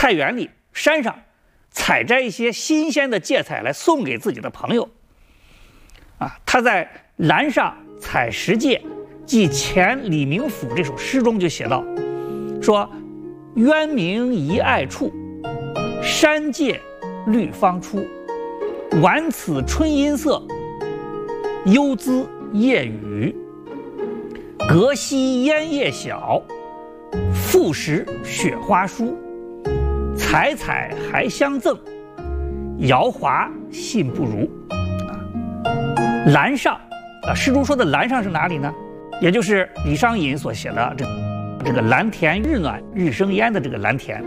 菜园里、山上采摘一些新鲜的芥菜来送给自己的朋友。他在《兰上采食芥记前李明甫》这首诗中就写道，说渊明一爱处，山芥绿方出，晚此春阴色，幽滋夜雨。隔溪烟叶小，复食雪花疏。采采还相赠，瑶华信不如。兰上诗中说的兰上是哪里呢？也就是李商隐所写的这个蓝田日暖日生烟的这个蓝田。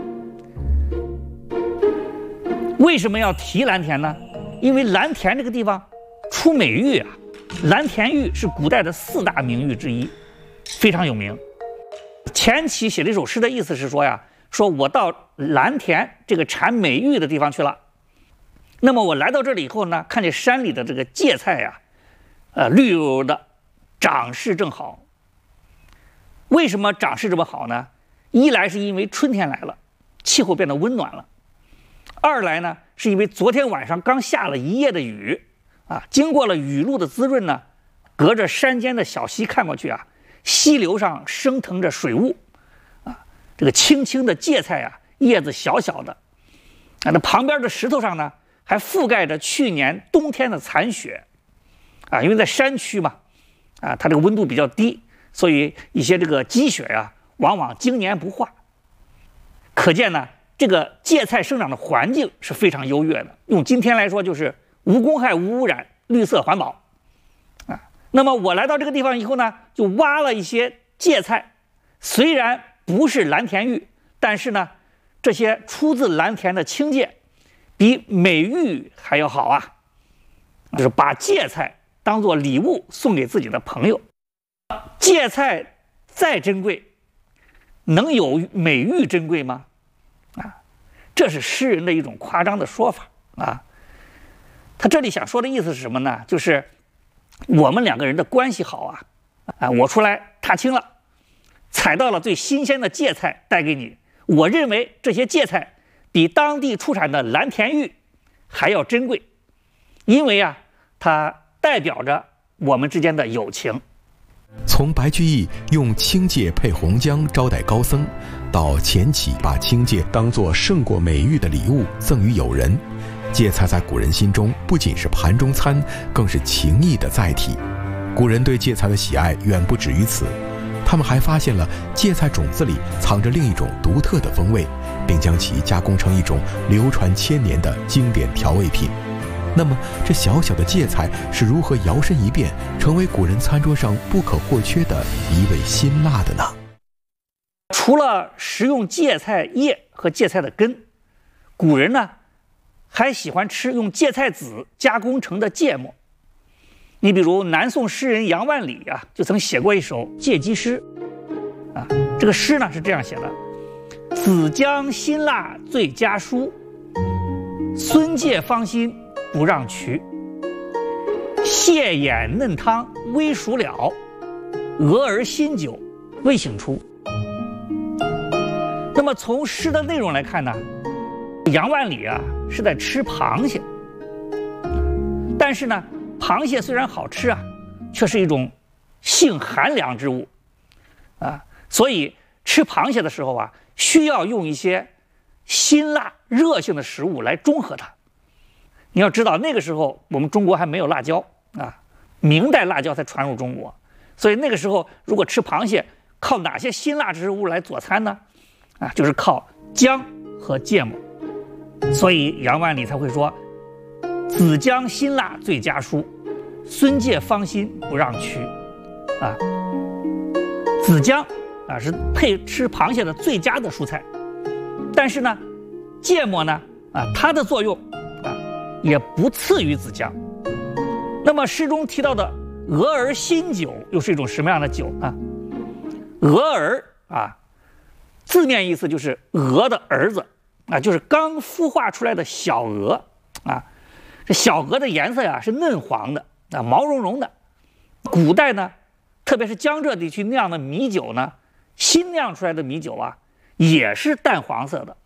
为什么要提蓝田呢？因为蓝田这个地方出美玉啊，蓝田玉是古代的4大名玉之一，非常有名。钱起写这首诗的意思是说呀，说我到蓝田这个产美玉的地方去了，那么我来到这里以后呢，看见山里的这个芥菜呀，绿油油的，长势正好。为什么长势这么好呢？一来是因为春天来了，气候变得温暖了；二来呢，是因为昨天晚上刚下了一夜的雨经过了雨露的滋润呢，隔着山间的小溪看过去溪流上升腾着水雾这个青青的芥菜叶子小小的那旁边的石头上呢，还覆盖着去年冬天的残雪因为在山区嘛它这个温度比较低，所以一些这个积雪往往经年不化。可见呢，这个芥菜生长的环境是非常优越的，用今天来说就是无公害、无污染、绿色环保那么我来到这个地方以后呢，就挖了一些芥菜，虽然不是蓝田玉，但是呢，这些出自蓝田的青芥比美玉还要好就是把芥菜当作礼物送给自己的朋友。芥菜再珍贵，能有美玉珍贵吗？这是诗人的一种夸张的说法他这里想说的意思是什么呢？就是我们2个人的关系好我出来踏青了，采到了最新鲜的芥菜带给你，我认为这些芥菜比当地出产的蓝田玉还要珍贵，因为它代表着我们之间的友情。 从白居易用青芥配红姜招待高僧，到钱起把青芥当作胜过美玉的礼物赠予友人，芥菜在古人心中不仅是盘中餐，更是情谊的载体。古人对芥菜的喜爱远不止于此，他们还发现了芥菜种子里藏着另一种独特的风味，并将其加工成一种流传千年的经典调味品。那么这小小的芥菜是如何摇身一变成为古人餐桌上不可或缺的一味辛辣的呢？ 除了食用芥菜叶和芥菜的根，古人呢还喜欢吃用芥菜籽加工成的芥末。你比如南宋诗人杨万里就曾写过一首芥基诗这个诗呢是这样写的：子姜辛辣最佳蔬，孙芥芳心不让渠。蟹眼嫩汤微熟了，鹅儿新酒未醒出。那么从诗的内容来看呢，杨万里是在吃螃蟹，但是呢，螃蟹虽然好吃却是一种性寒凉之物所以吃螃蟹的时候需要用一些辛辣热性的食物来中和它。你要知道那个时候我们中国还没有辣椒明代辣椒才传入中国，所以那个时候如果吃螃蟹，靠哪些辛辣之物来佐餐呢？就是靠姜和芥末。所以杨万里才会说：子姜辛辣最佳蔬，孙芥芳心不让渠。子姜是配吃螃蟹的最佳的蔬菜，但是呢，芥末呢它的作用也不次于子姜。那么诗中提到的鹅儿新酒又是一种什么样的酒呢？鹅儿字面意思就是鹅的儿子就是刚孵化出来的小鹅这小鹅的颜色是嫩黄的毛茸茸的。古代呢，特别是江浙地区酿的米酒呢，新酿出来的米酒也是淡黄色的